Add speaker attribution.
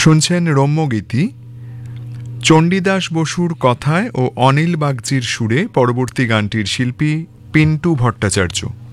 Speaker 1: শুনছেন রম্যগীতি, চণ্ডীদাস বসুর কথায় ও অনিল বাগচির সুরে পরবর্তী গানটির শিল্পী পিন্টু ভট্টাচার্য।